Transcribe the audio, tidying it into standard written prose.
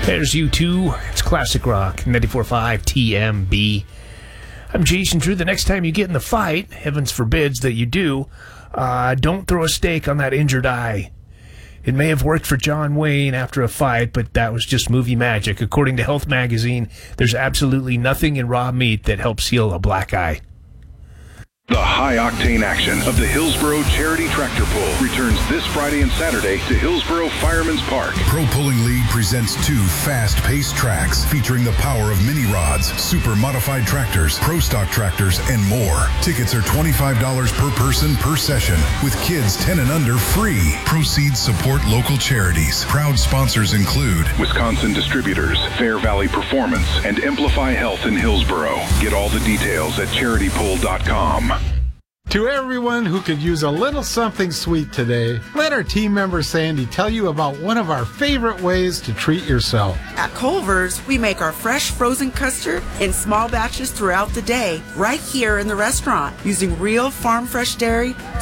There's U2. It's classic rock. 94.5 TMB. I'm Jason Drew. The next time you get in the fight, heavens forbids that you do, don't throw a stake on that injured eye. It may have worked for John Wayne after a fight, but that was just movie magic. According to Health Magazine, there's absolutely nothing in raw meat that helps heal a black eye. The high-octane action of the Hillsboro Charity Tractor Pull returns this Friday and Saturday to Hillsboro Fireman's Park. Pro Pulling League presents 2 fast-paced tracks featuring the power of mini rods, super modified tractors, pro stock tractors, and more. Tickets are $25 per person per session, with kids 10 and under free. Proceeds support local charities. Proud sponsors include Wisconsin Distributors, Fair Valley Performance, and Amplify Health in Hillsboro. Get all the details at charitypull.com. To everyone who could use a little something sweet today, let our team member Sandy tell you about one of our favorite ways to treat yourself. At Culver's, we make our fresh frozen custard in small batches throughout the day, right here in the restaurant, using real farm fresh dairy,